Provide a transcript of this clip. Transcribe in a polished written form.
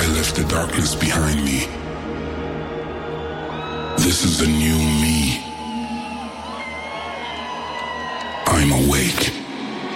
I left the darkness behind me. This is the new me. I'm awake.